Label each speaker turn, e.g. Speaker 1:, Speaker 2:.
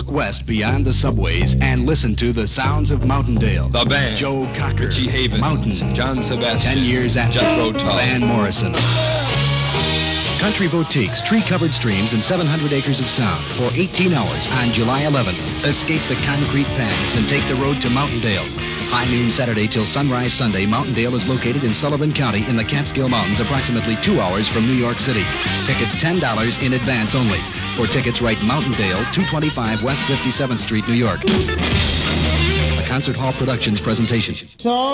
Speaker 1: Look west beyond the subways and listen to the sounds of Mountaindale.
Speaker 2: The band.
Speaker 1: Joe Cocker.
Speaker 2: Richie Havens.
Speaker 1: Mountain.
Speaker 2: John Sebastian.
Speaker 1: 10 years after.
Speaker 2: Jethro Tull.
Speaker 1: Van Morrison. Country Boutiques, tree-covered streams, and 700 acres of sound for 18 hours on July 11th. Escape the concrete paths and take the road to Mountaindale. High noon Saturday till sunrise Sunday, Mountaindale is located in Sullivan County in the Catskill Mountains, approximately 2 hours from New York City. Tickets $10 in advance only. For tickets, write Mountaindale, 225 West 57th Street, New York. A Concert Hall Productions presentation.
Speaker 3: So